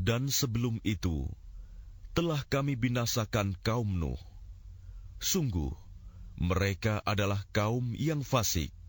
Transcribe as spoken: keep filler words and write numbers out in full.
Dan sebelum itu, telah kami binasakan kaum Nuh. Sungguh, mereka adalah kaum yang fasik.